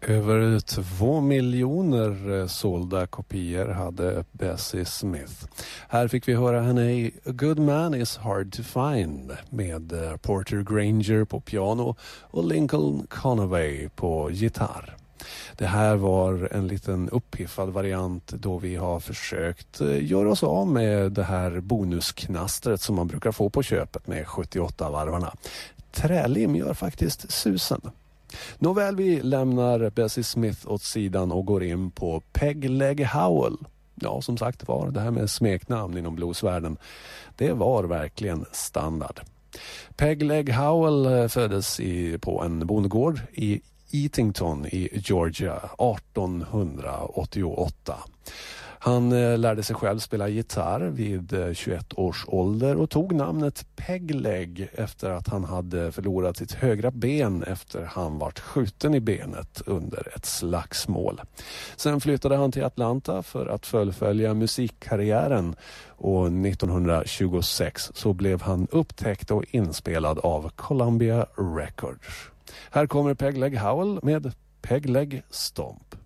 Över 2 miljoner sålda kopior hade Bessie Smith. Här fick vi höra henne i A Good Man Is Hard to Find med Porter Granger på piano och Lincoln Conaway på gitarr. Det här var en liten uppiffad variant då vi har försökt göra oss av med det här bonusknastret som man brukar få på köpet med 78-varvarna. Trälim gör faktiskt susen. Nåväl, vi lämnar Bessie Smith åt sidan och går in på Peg Leg Howell. Ja, som sagt var, det här med smeknamn inom bluesvärlden, det var verkligen standard. Peg Leg Howell föddes på en bondgård i Eatington i Georgia 1888. Han lärde sig själv spela gitarr vid 21 års ålder och tog namnet Peg Leg efter att han hade förlorat sitt högra ben efter han vart skjuten i benet under ett slagsmål. Sen flyttade han till Atlanta för att fullfölja musikkarriären och 1926 så blev han upptäckt och inspelad av Columbia Records. Här kommer Peg Leg Howell med Peg Leg Stomp.